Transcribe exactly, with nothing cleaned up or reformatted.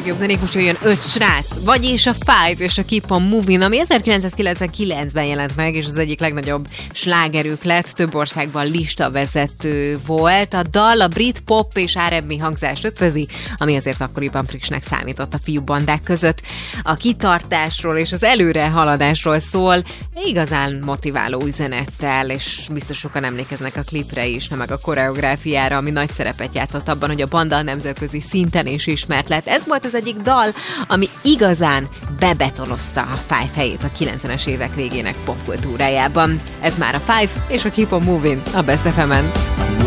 legjobb zenék, most jön öt srác, vagyis a Five és a Keep on Moving, ami ezerkilencszázkilencvenkilencben jelent meg, és az egyik legnagyobb slágerük lett, több országban listavezető volt. A dal a brit pop és er and bé hangzást ötvözi, ami azért akkoriban frissnek számított a fiúbandák között. A kitartásról és az előre haladásról szól, igazán motiváló üzenettel, és biztos sokan emlékeznek a klipre is, meg a koreográfiára, ami nagy szerepet játszott abban, hogy a banda nemzetközi szinten is ismert lett. Ez volt az egyik dal, ami igazán bebetonozta a Five helyét a kilencvenes évek végének popkultúrájában. Ez már a Five és a Keep on Moving a Best ef emen.